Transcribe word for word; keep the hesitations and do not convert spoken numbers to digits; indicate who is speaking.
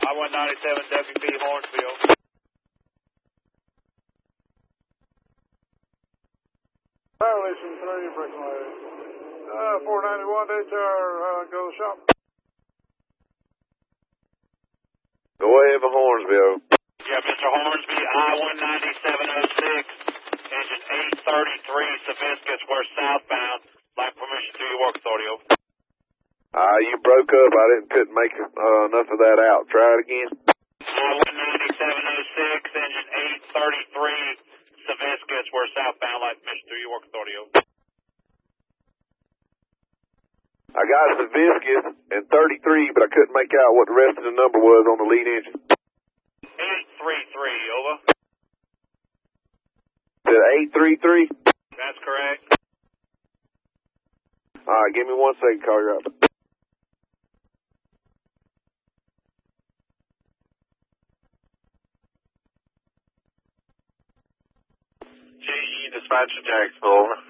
Speaker 1: I one ninety-seven W P Hornsville.
Speaker 2: Violation three, frequently. Uh, four ninety-one H R, uh, go to the shop.
Speaker 3: Go ahead for Hornsville.
Speaker 1: Yeah, Mister Hornsby, I one ninety-seven oh six, engine eight thirty-three, Sabiscus, we're southbound. Like permission to your work authority, over.
Speaker 3: Ah, uh, you broke up. I didn't couldn't make uh, enough of that out. Try it again.
Speaker 1: I one ninety-seven oh six, engine eight thirty-three, Sabiscus, we're southbound. Like permission to your work authority, over.
Speaker 3: I got Sabiscus and thirty-three, but I couldn't make out what the rest of the number was on the lead engine.
Speaker 1: eight thirty-three, over.
Speaker 3: Said eight thirty-three?
Speaker 1: That's correct.
Speaker 3: All right, give me one second, call you up.
Speaker 4: G E Dispatcher Jacksonville, over.